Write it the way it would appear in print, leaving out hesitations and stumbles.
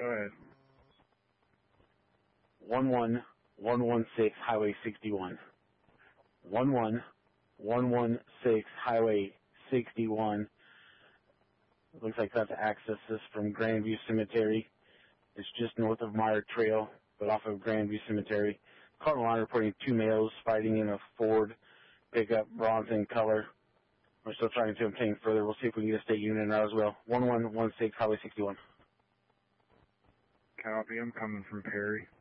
ahead. 11116 Highway 61. 11116 Highway 61. Looks like that's access this from Grandview Cemetery. It's just north of Meyer Trail, but off of Grandview Cemetery. Cardinal line reporting 2 males fighting in a Ford pickup, bronze in color. We're still trying to obtain further. We'll see if we can get a state unit in route as well. 1116 Highway 61. Copy, I'm coming from Perry.